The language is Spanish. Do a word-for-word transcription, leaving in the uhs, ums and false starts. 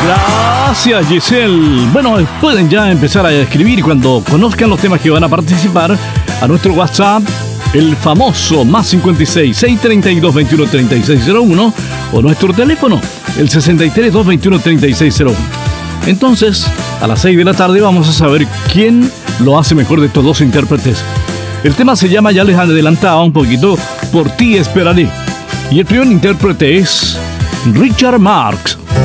Gracias, Giselle. Bueno, pueden ya empezar a escribir cuando conozcan los temas que van a participar a nuestro WhatsApp, el famoso más cincuenta y seis, seiscientos treinta y dos, veintiuno, treinta y seis cero uno, o nuestro teléfono, el sesenta y tres, doscientos veintiuno, treinta y seis cero uno. Entonces, a las seis de la tarde vamos a saber quién lo hace mejor de estos dos intérpretes. El tema se llama, ya les adelantaba un poquito, Por ti esperaré. Y el primer intérprete es Richard Marx.